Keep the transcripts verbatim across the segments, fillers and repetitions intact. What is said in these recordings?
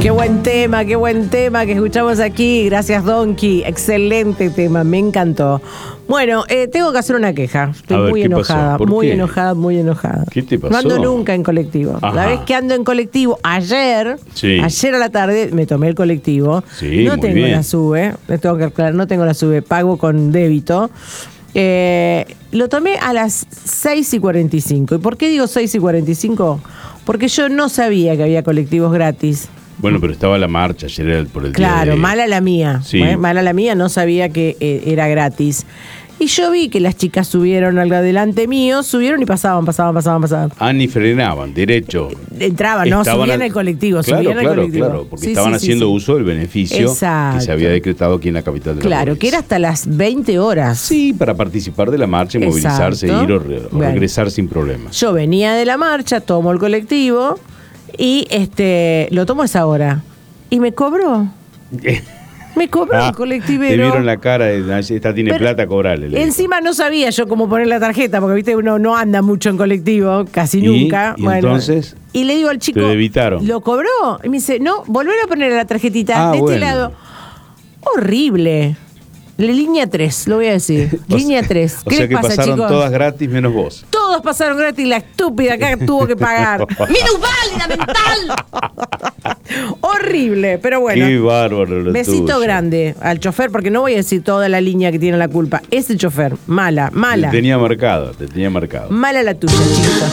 Qué buen tema, qué buen tema que escuchamos aquí. Gracias, Donkey. Excelente tema, me encantó. Bueno, eh, tengo que hacer una queja. Estoy ver, muy ¿qué enojada, pasó? ¿Por muy qué? enojada, muy enojada. ¿Qué te pasó? No ando nunca en colectivo. Ajá. La vez que ando en colectivo, ayer, Sí. ayer a la tarde me tomé el colectivo. Sí, no muy tengo bien. la SUBE, les tengo que aclarar, no tengo la SUBE, pago con débito. Eh, lo tomé a las seis y cuarenta y cinco. ¿Y por qué digo seis y cuarenta y cinco? Porque yo no sabía que había colectivos gratis. Bueno, pero estaba la marcha ayer era por el Claro, día de... mala la mía. Sí. ¿eh? Mala la mía, no sabía que eh, era gratis. Y yo vi que las chicas subieron al adelante mío, subieron y pasaban, pasaban, pasaban, pasaban. Ah, ni frenaban, derecho. Entraban, no, Estaban subían al- al colectivo, claro, subían claro, al colectivo. Claro, porque Sí, estaban sí, haciendo sí, sí. uso del beneficio Exacto. que se había decretado aquí en la capital de la Claro, que era provincia. hasta las veinte horas. Sí, para participar de la marcha y Exacto. movilizarse, ir o, re- o Bueno. regresar sin problemas. Yo venía de la marcha, tomo el colectivo y este lo tomo a esa hora. Y me cobró. Me cobró Ah, el colectivero. Te vieron la cara, de, esta tiene Pero plata, cobrale. le dijo. Encima no sabía yo cómo poner la tarjeta, porque viste, uno no anda mucho en colectivo, casi ¿Y? nunca. ¿Y entonces? Y le digo al chico, Te debitaron. ¿lo cobró? Y me dice, no, volver a poner la tarjetita Ah, de bueno. este lado. Horrible. La línea tres, lo voy a decir. O Línea sea- tres. O ¿Qué sea les que pasa, pasaron chicos? todas gratis menos vos. Todos pasaron gratis, la estúpida acá tuvo que pagar. ¡Minusválida mental! Horrible, pero bueno. Qué bárbaro lo Besito tuyo. grande al chofer, porque no voy a decir toda la línea que tiene la culpa. Ese chofer, mala, mala. Te tenía marcado, te tenía marcado. Mala la tuya,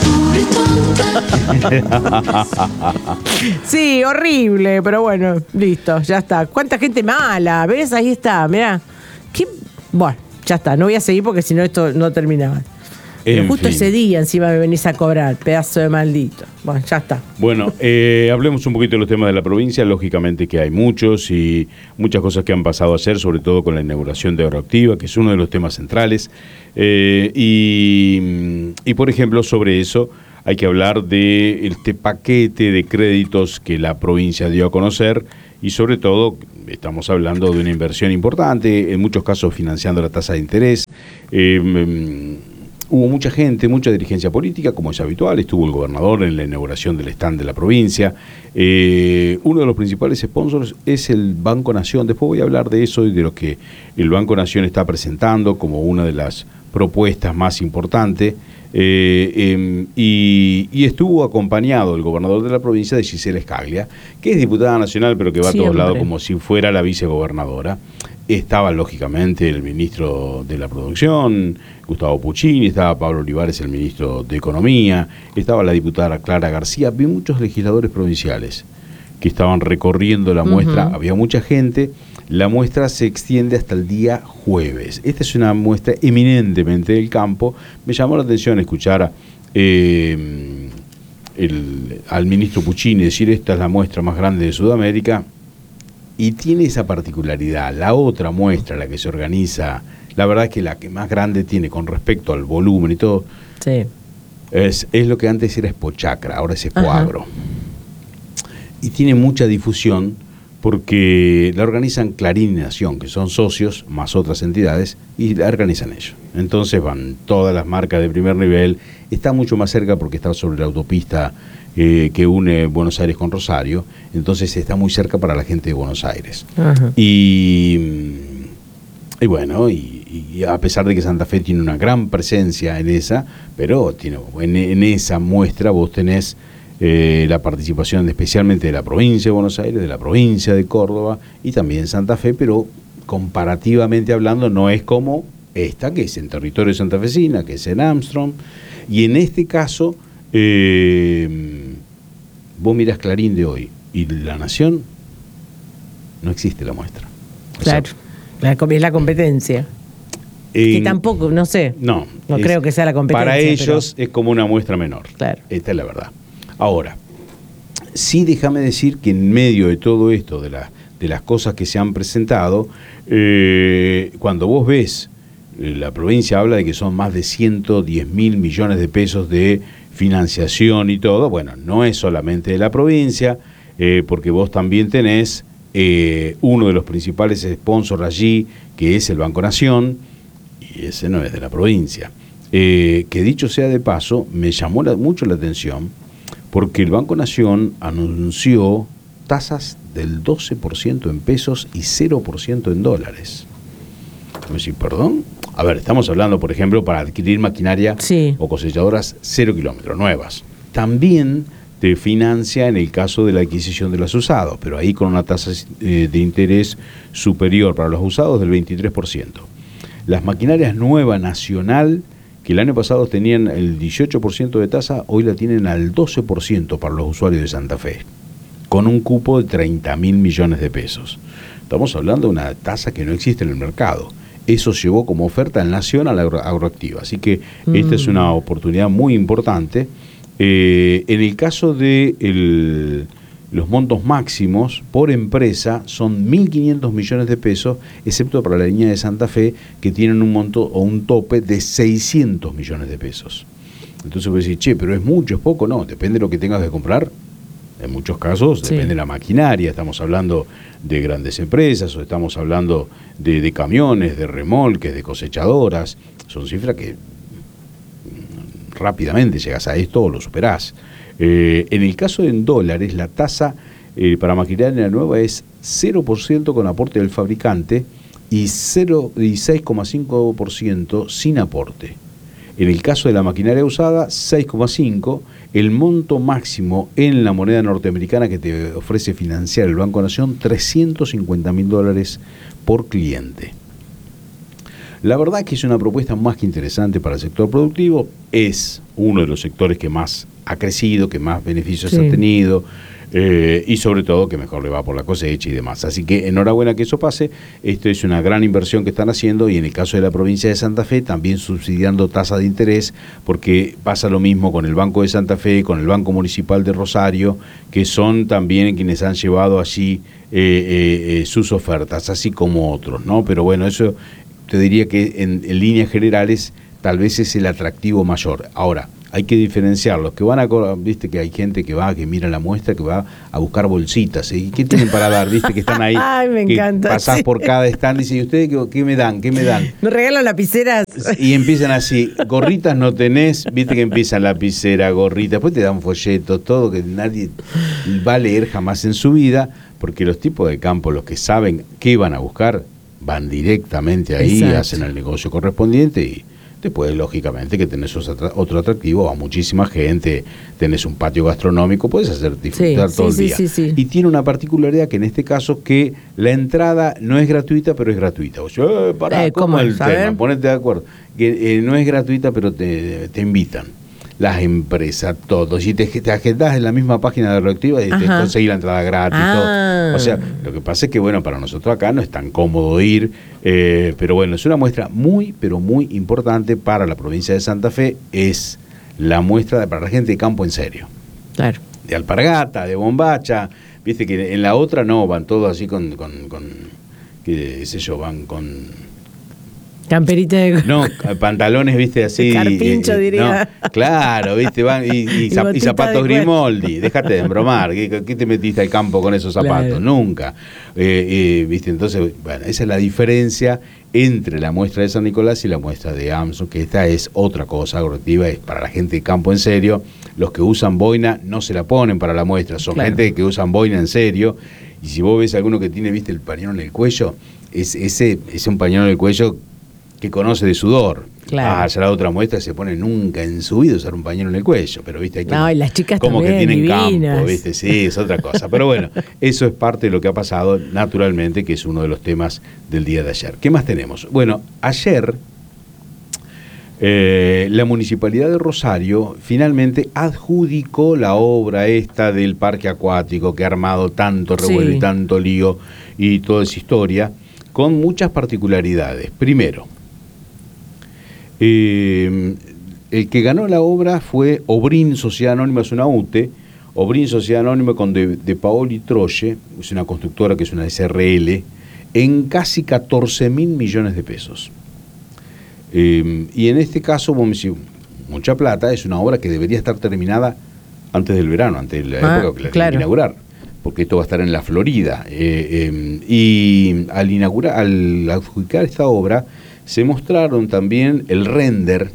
chiquito. Sí, horrible, pero bueno, listo, ya está. ¿Cuánta gente mala? ¿Ves? Ahí está, mirá. ¿Qué? Bueno, ya está, no voy a seguir porque si no esto no terminaba. Pero En justo fin. ese día encima me venís a cobrar, pedazo de maldito. Bueno, ya está. Bueno, eh, hablemos un poquito de los temas de la provincia. Lógicamente que hay muchos y muchas cosas que han pasado ayer, sobre todo con la inauguración de Agroactiva, que es uno de los temas centrales. Eh, y, y, por ejemplo, sobre eso hay que hablar de este paquete de créditos que la provincia dio a conocer y sobre todo estamos hablando de una inversión importante, en muchos casos financiando la tasa de interés. Eh, Hubo mucha gente, mucha dirigencia política, como es habitual. Estuvo el gobernador en la inauguración del stand de la provincia. Eh, uno de los principales sponsors es el Banco Nación. Después voy a hablar de eso y de lo que el Banco Nación está presentando como una de las propuestas más importantes. Eh, eh, y, y estuvo acompañado el gobernador de la provincia de Gisela Scaglia, que es diputada nacional, pero que va a todos Siempre. lados como si fuera la vicegobernadora. Estaba, lógicamente, el ministro de la Producción, Gustavo Puccini, estaba Pablo Olivares, el ministro de Economía, estaba la diputada Clara García, había muchos legisladores provinciales que estaban recorriendo la muestra, Ujú. había mucha gente, la muestra se extiende hasta el día jueves. Esta es una muestra eminentemente del campo. Me llamó la atención escuchar a, eh, el, al ministro Puccini decir esta es la muestra más grande de Sudamérica. Y tiene esa particularidad. La otra muestra, la que se organiza, la verdad es que la que más grande tiene con respecto al volumen y todo, Sí. es, es lo que antes era Expochacra, ahora es Ajá. Expoagro. Y tiene mucha difusión porque la organizan Clarín y Nación, que son socios, más otras entidades, y la organizan ellos. Entonces van todas las marcas de primer nivel, está mucho más cerca porque está sobre la autopista eh, que une Buenos Aires con Rosario, entonces está muy cerca para la gente de Buenos Aires. Ajá. Y, y bueno, y, y a pesar de que Santa Fe tiene una gran presencia en esa, pero tiene, en, en esa muestra vos tenés eh, la participación de, especialmente de la provincia de Buenos Aires, de la provincia de Córdoba y también Santa Fe, pero comparativamente hablando no es como esta, que es en territorio santafesina, que es en Armstrong, y en este caso eh, vos mirás Clarín de hoy y La Nación, no existe la muestra. O sea, Claro. La, com- es la competencia. en- que tampoco, no sé. No. No es- creo que sea la competencia. Para pero- ellos es como una muestra menor. Claro. Esta es la verdad. Ahora, sí déjame decir que en medio de todo esto, de, la, de las cosas que se han presentado, eh, cuando vos ves, eh, la provincia habla de que son más de ciento diez mil millones de pesos de financiación y todo, bueno, no es solamente de la provincia, eh, porque vos también tenés eh, uno de los principales sponsors allí, que es el Banco Nación, y ese no es de la provincia. Eh, que dicho sea de paso, me llamó la, mucho la atención porque el Banco Nación anunció tasas del doce por ciento en pesos y cero por ciento en dólares. Me decís, ¿perdón? A ver, estamos hablando, por ejemplo, para adquirir maquinaria sí. o cosechadoras cero kilómetros, nuevas. También te financia en el caso de la adquisición de los usados, pero ahí con una tasa eh, de interés superior para los usados del veintitrés por ciento. Las maquinarias nueva nacional, que el año pasado tenían el dieciocho por ciento de tasa, hoy la tienen al doce por ciento para los usuarios de Santa Fe, con un cupo de treinta mil millones de pesos. Estamos hablando de una tasa que no existe en el mercado. Eso llevó como oferta en Nación a la agro agroactiva. Así que mm. esta es una oportunidad muy importante. Eh, en el caso de el, los montos máximos por empresa son mil quinientos millones de pesos, excepto para la línea de Santa Fe, que tienen un monto o un tope de seiscientos millones de pesos. Entonces vos decís, che, pero es mucho, es poco. No, depende de lo que tengas que comprar. En muchos casos sí. depende de la maquinaria, estamos hablando de grandes empresas o estamos hablando de, de camiones, de remolques, de cosechadoras. Son cifras que rápidamente llegas a esto o lo superás. Eh, en el caso de en dólares, la tasa eh, para maquinaria nueva es cero por ciento con aporte del fabricante y, y seis coma cinco por ciento sin aporte. En el caso de la maquinaria usada, seis coma cinco por ciento. El monto máximo en la moneda norteamericana que te ofrece financiar el Banco Nación, trescientos cincuenta mil dólares por cliente. La verdad que es una propuesta más que interesante para el sector productivo. Es uno de los sectores que más ha crecido, que más beneficios sí. ha tenido. Eh, y sobre todo que mejor le va por la cosecha y demás. Así que enhorabuena que eso pase. Esto es una gran inversión que están haciendo y en el caso de la provincia de Santa Fe también subsidiando tasa de interés, porque pasa lo mismo con el Banco de Santa Fe, con el Banco Municipal de Rosario, que son también quienes han llevado allí eh, eh, eh, sus ofertas, así como otros, ¿no? Pero bueno, eso te diría que en, en líneas generales tal vez es el atractivo mayor. Ahora, hay que diferenciar los que van a, viste que hay gente que va, que mira la muestra, que va a buscar bolsitas, ¿y qué tienen para dar? Viste que están ahí, ay, me que encanta, pasás sí. por cada stand y dices, ¿y ustedes qué, qué me dan? ¿Qué me dan? ¿Nos regalan lapiceras? Y empiezan así, gorritas no tenés, viste que empiezan lapicera, gorritas, después te dan folletos, todo que nadie va a leer jamás en su vida, porque los tipos de campo, los que saben qué van a buscar, van directamente ahí, exacto. hacen el negocio correspondiente y después, lógicamente, que tenés otro atractivo, a muchísima gente, tenés un patio gastronómico, puedes hacer disfrutar sí, todo sí, el día. Sí, sí, sí. Y tiene una particularidad que en este caso que la entrada no es gratuita, pero es gratuita. O sea, eh, pará, eh, ¿cómo es el tema? Ver? Ponete de acuerdo. Que eh, no es gratuita, pero te, te invitan. Las empresas, todos. Si te, te agendás en la misma página de Reactiva y te conseguís la entrada gratis. Ah. Todo. O sea, lo que pasa es que, bueno, para nosotros acá no es tan cómodo ir, eh, pero bueno, es una muestra muy, pero muy importante para la provincia de Santa Fe. Es la muestra de, para la gente de campo en serio. Claro. De alpargata, de bombacha. Viste que en la otra no, van todos así con, con, con qué sé yo, van con... Camperita de... No, pantalones, viste, así... Carpincho, eh, diría. No, claro, viste, van y, y, y, zap, y zapatos Grimaldi. Déjate de embromar. ¿Qué, ¿Qué te metiste al campo con esos zapatos? Claro. Nunca. Eh, eh, viste, entonces, bueno, esa es la diferencia entre la muestra de San Nicolás y la muestra de Amazon, que esta es otra cosa agroactiva, es para la gente de campo en serio. Los que usan boina no se la ponen para la muestra, son claro. gente que usan boina en serio. Y si vos ves a alguno que tiene, viste, el pañuelo en el cuello, es, ese es un pañuelo en el cuello que conoce de sudor. Claro. Ah, ya la otra muestra se pone nunca en su vida usar un pañuelo en el cuello, pero viste, hay que, no, y las chicas como también, que tienen divinas. Campo, viste, sí, es otra cosa. Pero bueno, eso es parte de lo que ha pasado, naturalmente, que es uno de los temas del día de ayer. ¿Qué más tenemos? Bueno, ayer eh, la Municipalidad de Rosario finalmente adjudicó la obra esta del parque acuático que ha armado tanto revuelo sí. y tanto lío y toda esa historia, con muchas particularidades. Primero, Eh, el que ganó la obra fue Obrin Sociedad Anónima, es una U T E, Obrin Sociedad Anónima con De, de Paoli Troye, es una constructora que es una S R L, en casi catorce mil millones de pesos. Eh, y en este caso, vamos a decir, mucha plata, es una obra que debería estar terminada antes del verano, antes de la ah, época que la claro. tiene que inaugurar, porque esto va a estar en la Florida. Eh, eh, y al inaugurar, al adjudicar esta obra, se mostraron también el render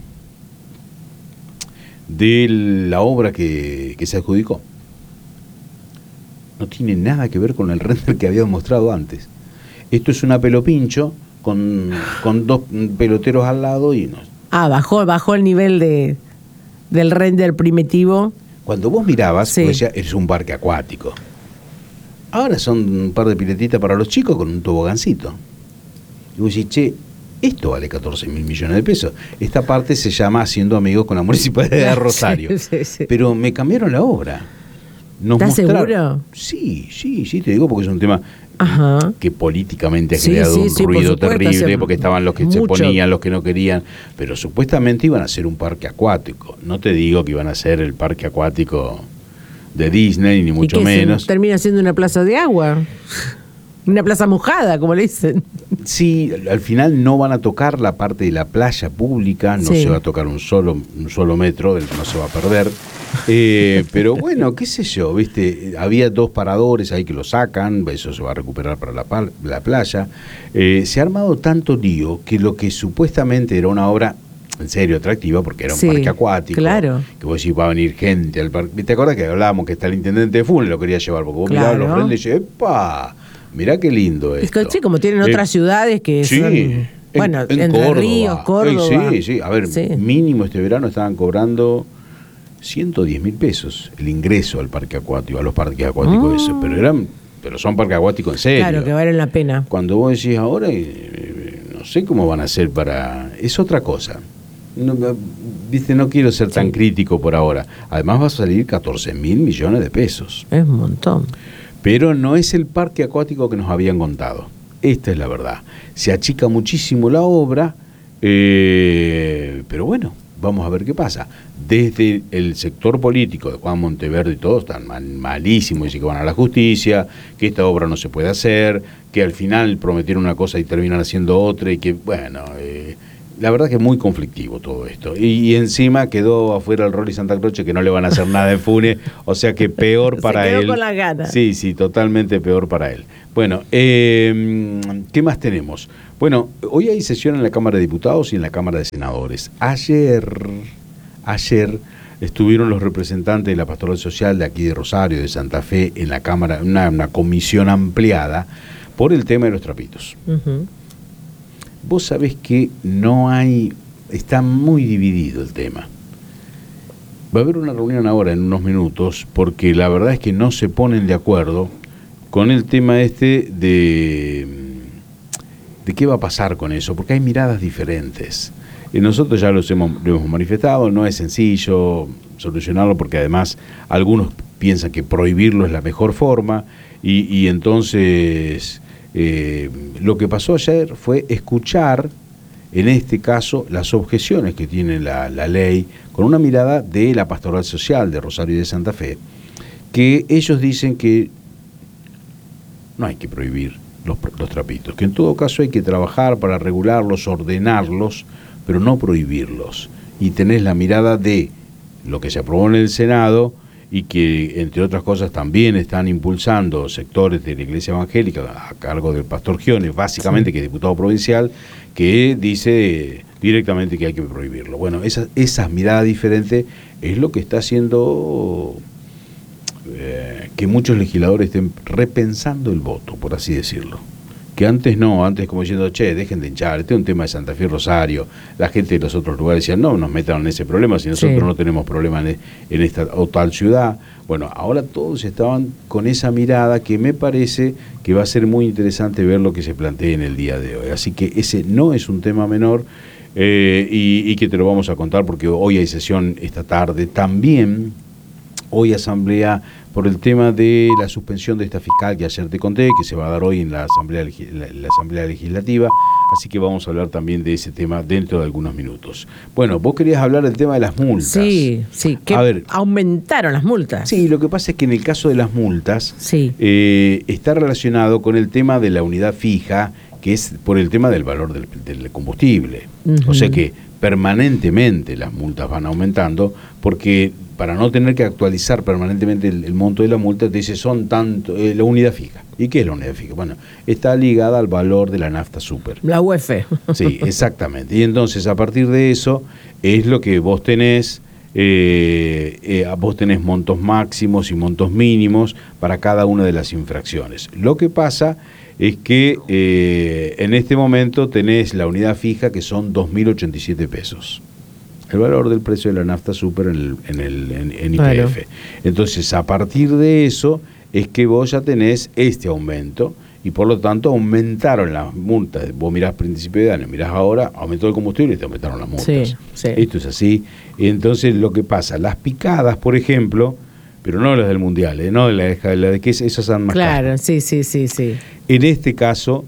de la obra que, que se adjudicó. no tiene nada que ver con el render que habíamos mostrado antes. Esto es una pelopincho con, con dos peloteros al lado y no. Ah, bajó, bajó el nivel de del render primitivo. Cuando vos mirabas, sí. pues ya es un parque acuático. Ahora son un par de piletitas para los chicos con un tobogancito. Y vos decís, che, esto vale catorce mil millones de pesos. Esta parte se llama Haciendo Amigos con la Municipalidad de Rosario. Sí, sí, sí. Pero me cambiaron la obra. Nos ¿Estás mostraron... seguro? Sí, sí, sí, te digo porque es un tema Ajá. que políticamente ha Sí, creado sí, un sí, ruido por supuesto, terrible, hace porque estaban los que mucho. se ponían, los que no querían, pero supuestamente iban a ser un parque acuático. No te digo que iban a ser el parque acuático de Disney, ni mucho ¿Y qué, menos. se termina siendo una plaza de agua? Una plaza mojada, como le dicen. Sí, al final no van a tocar la parte de la playa pública, no sí. se va a tocar un solo, un solo metro, del que no se va a perder. Eh, pero bueno, qué sé yo, viste, había dos paradores ahí que lo sacan, eso se va a recuperar para la, la playa. Eh, se ha armado tanto lío que lo que supuestamente era una obra en serio atractiva, porque era un sí, parque acuático, claro. que vos decís, va a venir gente al parque. ¿Te acuerdas que hablábamos que está el intendente de Funes, lo quería llevar? Porque vos claro. mirabas los rendes y decís, ¡epa! Mirá qué lindo esto. Es que, sí, como tienen eh, otras ciudades que sí, son... En, bueno, en Entre Córdoba. Ríos, Córdoba. Sí, sí, a ver, sí. mínimo este verano estaban cobrando ciento diez mil pesos el ingreso al parque acuático, a los parques acuáticos oh. esos, pero eran, pero son parques acuáticos en serio. Claro, que valen la pena. Cuando vos decís ahora, eh, no sé cómo van a hacer para... Es otra cosa. No, viste, no quiero ser tan sí. crítico por ahora. Además va a salir catorce mil millones de pesos. Es un montón. Pero no es el parque acuático que nos habían contado. Esta es la verdad. Se achica muchísimo la obra, eh, pero bueno, vamos a ver qué pasa. Desde el sector político de Juan Monteverde y todos están mal, malísimos, dicen que van a la justicia, que esta obra no se puede hacer, que al final prometieron una cosa y terminan haciendo otra, y que, bueno, eh, la verdad que es muy conflictivo todo esto. Y, y encima quedó afuera el Rolly Santa Croce, que no le van a hacer nada en Funes, o sea que peor para se quedó él. Con la gana. Sí, sí, totalmente peor para él. Bueno, eh, ¿qué más tenemos? Bueno, hoy hay sesión en la Cámara de Diputados y en la Cámara de Senadores. Ayer, ayer estuvieron los representantes de la Pastoral Social de aquí de Rosario, de Santa Fe, en la Cámara, una, una comisión ampliada por el tema de los trapitos. Uh-huh. Vos sabés que no hay, está muy dividido el tema. Va a haber una reunión ahora en unos minutos, porque la verdad es que no se ponen de acuerdo con el tema este de, de qué va a pasar con eso, porque hay miradas diferentes. Y nosotros ya los hemos, lo hemos manifestado, no es sencillo solucionarlo, porque además algunos piensan que prohibirlo es la mejor forma, y, y entonces... Eh, lo que pasó ayer fue escuchar, en este caso, las objeciones que tiene la, la ley, con una mirada de la Pastoral Social de Rosario y de Santa Fe, que ellos dicen que no hay que prohibir los, los trapitos, que en todo caso hay que trabajar para regularlos, ordenarlos, pero no prohibirlos. Y tenés la mirada de lo que se aprobó en el Senado, y que, entre otras cosas, también están impulsando sectores de la Iglesia Evangélica a cargo del pastor Giones, básicamente, sí. que es diputado provincial, que dice directamente que hay que prohibirlo. Bueno, esa, esa mirada diferente es lo que está haciendo eh, que muchos legisladores estén repensando el voto, por así decirlo. Que antes no, antes como diciendo, che, dejen de hinchar, este es un tema de Santa Fe y Rosario. La gente de los otros lugares decía, no, nos metan en ese problema, si nosotros sí. no tenemos problema en, en esta o tal ciudad. Bueno, ahora todos estaban con esa mirada que me parece que va a ser muy interesante ver lo que se plantea en el día de hoy. Así que ese no es un tema menor eh, y, y que te lo vamos a contar porque hoy hay sesión esta tarde. También hoy asamblea por el tema de la suspensión de esta fiscal que ayer te conté, que se va a dar hoy en la Asamblea, la, la Asamblea Legislativa, así que vamos a hablar también de ese tema dentro de algunos minutos. Bueno, vos querías hablar del tema de las multas. Sí, sí, que a ver, aumentaron las multas. Sí, lo que pasa es que en el caso de las multas, sí. eh, está relacionado con el tema de la unidad fija, que es por el tema del valor del, del combustible. Uh-huh. O sea que permanentemente las multas van aumentando, porque para no tener que actualizar permanentemente el, el monto de la multa, te dice, son tanto, eh, la unidad fija. ¿Y qué es la unidad fija? Bueno, está ligada al valor de la nafta super. La U F. Sí, exactamente. Y entonces, a partir de eso, es lo que vos tenés eh, eh, vos tenés montos máximos y montos mínimos para cada una de las infracciones. Lo que pasa es que eh, en este momento tenés la unidad fija que son dos mil ochenta y siete pesos. El valor del precio de la nafta super en, el, en, el, en, en Y P F. Bueno. Entonces, a partir de eso es que vos ya tenés este aumento y por lo tanto aumentaron las multas. Vos mirás principio de año, mirás ahora, aumentó el combustible y te aumentaron las multas. Sí, sí. Esto es así. Entonces, lo que pasa, las picadas, por ejemplo, pero no las del Mundial, ¿eh? No la de, la de que esas son más Claro, caras. sí, sí, sí, sí. En este caso,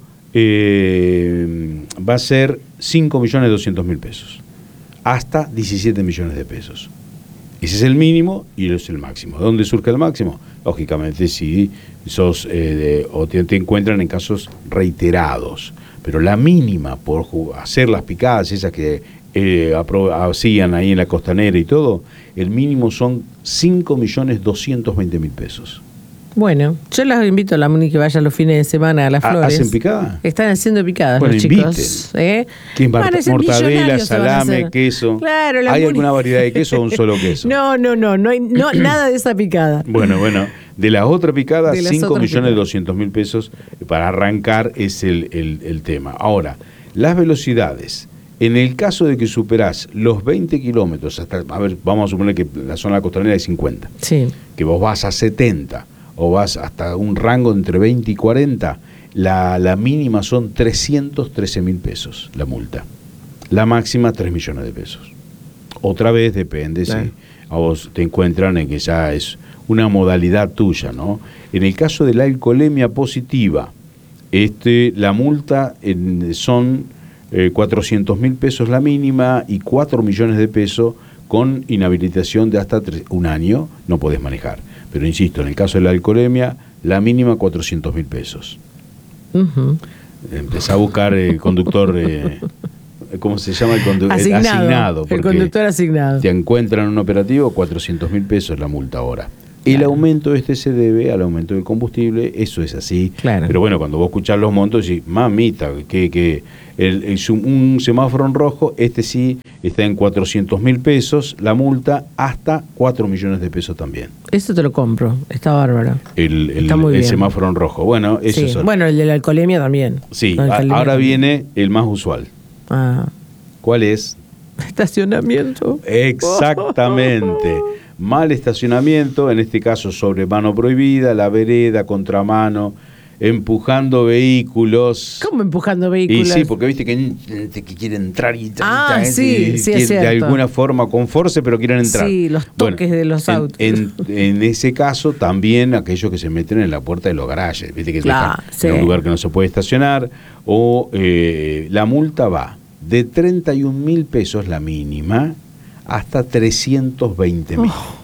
eh, va a ser cinco millones doscientos mil pesos. Hasta diecisiete millones de pesos. Ese es el mínimo y ese es el máximo. ¿Dónde surge el máximo? Lógicamente, si sos eh, de, o te, te encuentran en casos reiterados. Pero la mínima por hacer las picadas, esas que eh, apro- hacían ahí en la costanera y todo, el mínimo son cinco millones doscientos veinte mil pesos. Bueno, yo los invito a la Muni que vaya los fines de semana a Las Flores. ¿Hacen picada? Están haciendo picadas bueno, los chicos. ¿eh? ¿Qué es Van a ser mortadela, millonarios, se van a salame, hacer. queso? Claro, la ¿Hay Muni- alguna variedad de queso o un solo queso? No, no, no, no hay no, nada de esa picada. Bueno, bueno, de la otra picada, De las cinco otras millones picadas. doscientos mil pesos para arrancar es el, el, el tema. Ahora, las velocidades. En el caso de que superás los veinte kilómetros, hasta, a ver, vamos a suponer que la zona costanera es cincuenta, Sí. que vos vas a setenta o vas hasta un rango entre veinte y cuarenta, la, la mínima son trescientos trece mil pesos la multa. La máxima tres millones de pesos. Otra vez depende Claro. si a vos te encuentran en que ya es una modalidad tuya, ¿no? En el caso de la alcoholemia positiva, este, la multa en, son eh, cuatrocientos mil pesos la mínima y cuatro millones de pesos con inhabilitación de hasta tres, un año, no podés manejar. Pero insisto, en el caso de la alcoholemia, la mínima cuatrocientos mil pesos. Uh-huh. Empezá a buscar el eh, conductor, eh, ¿cómo se llama? El conductor Asignado, asignado. el conductor asignado. Te encuentran en un operativo, cuatrocientos mil pesos la multa ahora. El Claro. aumento este se debe al aumento del combustible, eso es así. Claro. Pero bueno, cuando vos escuchás los montos, decís, mamita, que, que el, el, un semáforo en rojo, este sí está en cuatrocientos mil pesos, la multa hasta cuatro millones de pesos también. Eso te lo compro, está bárbaro. El, el, Está muy el bien. semáforo en rojo. Bueno, eso Sí. es. Bueno, el de la alcoholemia también. Sí, La a- alcoholemia ahora también. viene el más usual. Ah, ¿Cuál es? estacionamiento. Exactamente. Mal estacionamiento, en este caso sobre mano prohibida, la vereda, contramano, empujando vehículos. ¿Cómo empujando Y vehículos? sí, porque viste que, que quiere entrar y Ah, y- sí, y- sí, que es de cierto. alguna forma con force, pero quieren entrar. Sí, los toques de los en- autos. En, en ese caso, también aquellos que se meten en la puerta de los garajes, viste que Claro, dejan sí. en un lugar que no se puede estacionar, o eh, la multa va de treinta y un mil pesos la mínima hasta trescientos veinte mil. Oh.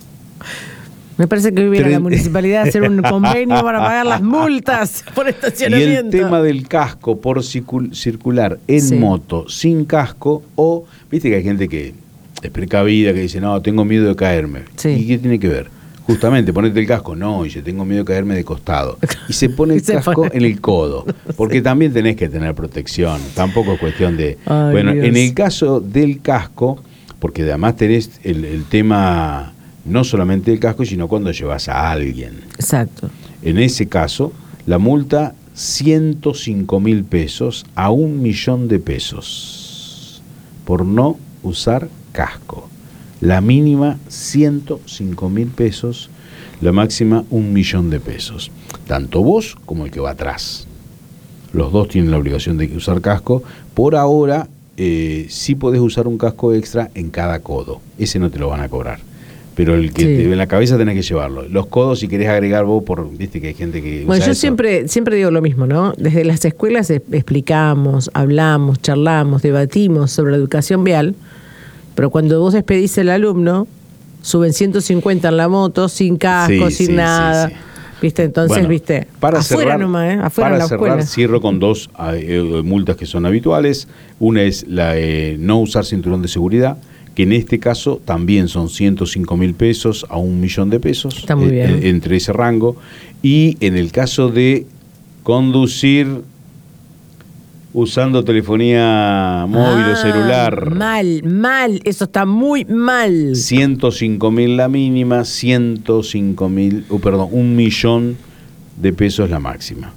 Me parece que hoy viene la Tren- municipalidad a hacer un convenio para pagar las multas por Y estacionamiento. el tema del casco por circul- circular en Sí. moto sin casco, o viste que hay gente que es precavida, que dice, no, tengo miedo de caerme. Sí. ¿Y qué tiene que ver? Justamente, ponerte el casco, no, dice, tengo miedo de caerme de costado. Y se pone el Y se casco pone- en el codo, porque también tenés que tener protección, tampoco es cuestión de... Ay, bueno, Dios. en el caso del casco, porque además tenés el, el tema no solamente del casco, sino cuando llevas a alguien. Exacto. En ese caso, la multa ciento cinco mil pesos a un millón de pesos por no usar casco. La mínima ciento cinco mil pesos, la máxima un millón de pesos. Tanto vos como el que va atrás. Los dos tienen la obligación de usar casco. Por ahora, eh, sí podés usar un casco extra en cada codo. Ese no te lo van a cobrar. Pero el que Sí. te, en la cabeza tenés que llevarlo. Los codos, si querés agregar vos, por viste que hay gente que Bueno, usa yo eso. siempre, siempre digo lo mismo, ¿no? Desde las escuelas es- explicamos, hablamos, charlamos, debatimos sobre la educación vial, pero cuando vos despedís al alumno, suben ciento cincuenta en la moto, sin casco, Sí, sin sí, nada. sí, sí. ¿Viste? Entonces, Bueno, ¿viste? Para afuera cerrar, nomás, ¿eh? Afuera para en la cerrar, escuela. cierro con dos eh, multas que son habituales. Una es la eh, no usar cinturón de seguridad, que en este caso también son ciento cinco mil pesos a un millón de pesos. Está muy eh, bien. eh, entre ese rango. Y en el caso de conducir usando telefonía móvil ah, o celular. Mal, mal, eso está muy mal. ciento cinco mil la mínima, ciento cinco mil, oh, perdón, un millón de pesos la máxima.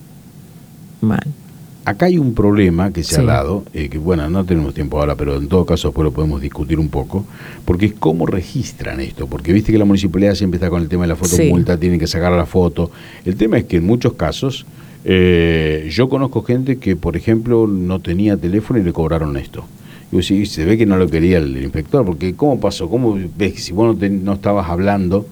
Mal. Acá hay un problema que se sí. ha dado, eh, que bueno, no tenemos tiempo ahora, pero en todo caso después lo podemos discutir un poco, porque es cómo registran esto, porque viste que la municipalidad siempre está con el tema de la fotomulta, sí. tienen que sacar la foto. El tema es que en muchos casos, eh, yo conozco gente que, por ejemplo, no tenía teléfono y le cobraron esto. Y sí, se ve que no lo quería el, el inspector, porque ¿cómo pasó? ¿Cómo ves que si vos no, te, no estabas hablando?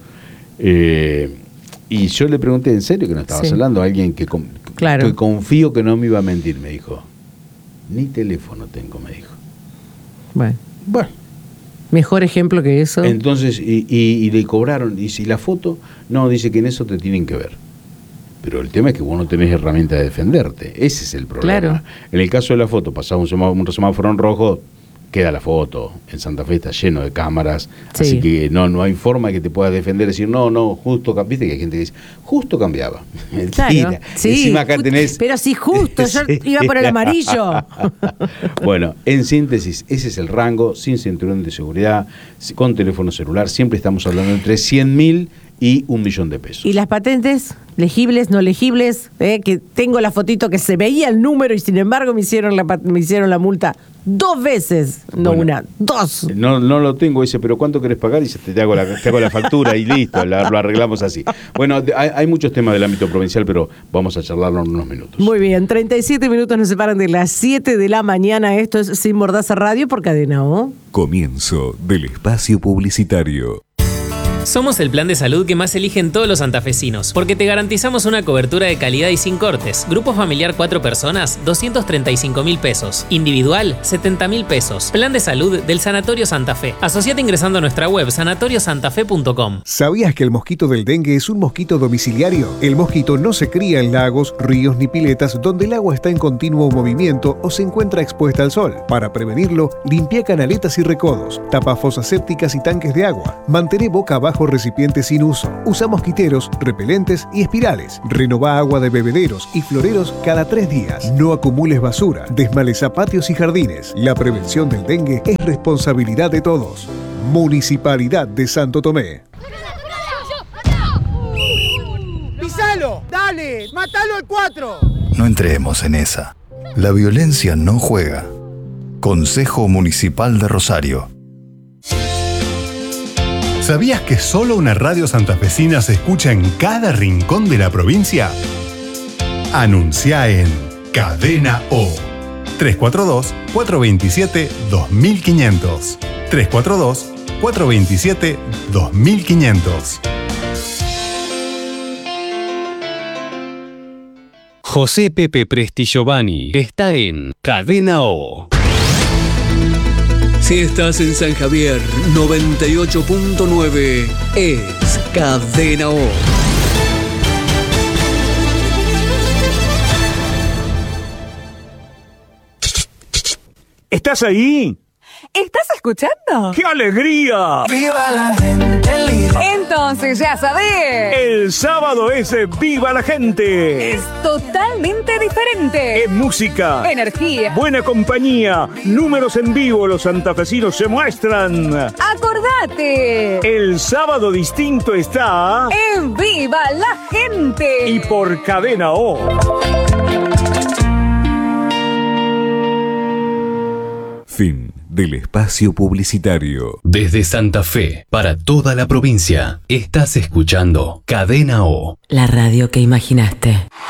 Eh, y yo le pregunté, ¿en serio que no estabas sí. hablando? A alguien que... Claro. Que confío que no me iba a mentir, me dijo. Ni teléfono tengo, me dijo. Bueno. Bueno. Mejor ejemplo que eso. Entonces, y, y, y le cobraron. Y si la foto, no, dice que en eso te tienen que ver. Pero el tema es que vos no tenés herramienta de defenderte. Ese es el problema. Claro. En el caso de la foto, pasaba un semáforo, un semáforo en rojo, queda la foto. En Santa Fe está lleno de cámaras, sí. así que no no hay forma que te puedas defender, decir, no, no, justo, viste que hay gente que dice, justo cambiaba. Claro, sí, encima acá tenés... Pero si justo, yo sí. iba por el amarillo. Bueno, en síntesis, ese es el rango, sin cinturón de seguridad, con teléfono celular, siempre estamos hablando entre cien mil y un millón de pesos. ¿Y las patentes? ¿Legibles, no legibles? ¿Eh? Que tengo la fotito que se veía el número y sin embargo me hicieron la, me hicieron la multa dos veces, no bueno, una, dos. No, no lo tengo ese, pero ¿cuánto querés pagar? Y te hago la, te hago la factura y listo, la, lo arreglamos así. Bueno, hay, hay muchos temas del ámbito provincial, pero vamos a charlarlo en unos minutos. Muy bien, treinta y siete minutos nos separan de las siete de la mañana. Esto es Sin Mordaza Radio por Cadena O. Comienzo del espacio publicitario. Somos el plan de salud que más eligen todos los santafesinos, porque te garantizamos una cobertura de calidad y sin cortes. Grupo familiar cuatro personas, doscientos treinta y cinco mil pesos. Individual, setenta mil pesos. Plan de salud del Sanatorio Santa Fe. Asociate ingresando a nuestra web sanatorio santa fe punto com. ¿Sabías que el mosquito del dengue es un mosquito domiciliario? El mosquito no se cría en lagos, ríos ni piletas donde el agua está en continuo movimiento o se encuentra expuesta al sol. Para prevenirlo, limpia canaletas y recodos, tapa fosas sépticas y tanques de agua. Mantén boca abajo recipientes sin uso. Usa mosquiteros, repelentes y espirales. Renová agua de bebederos y floreros cada tres días. No acumules basura. Desmaleza patios y jardines. La prevención del dengue es responsabilidad de todos. Municipalidad de Santo Tomé. ¡Pisalo! ¡Dale! ¡Mátalo al cuatro! No entremos en esa. La violencia no juega. Consejo Municipal de Rosario. ¿Sabías que solo una radio santafesina se escucha en cada rincón de la provincia? Anuncia en Cadena O. tres cuatro dos, cuatro dos siete, dos mil quinientos. tres cuatro dos, cuatro dos siete, dos mil quinientos. José Pepe Presti Giovanni está en Cadena O. Si estás en San Javier, noventa y ocho punto nueve es Cadena O. ¿Estás ahí? ¿Estás escuchando? ¡Qué alegría! ¡Viva la gente linda! Entonces ya sabés. El sábado es Viva la Gente. Es totalmente diferente. Es música. Energía. Buena compañía. Números en vivo. Los santafesinos se muestran. ¡Acordate! El sábado distinto está... en Viva la Gente. Y por Cadena O. Fin del espacio publicitario. Desde Santa Fe, para toda la provincia, estás escuchando Cadena O. La radio que imaginaste.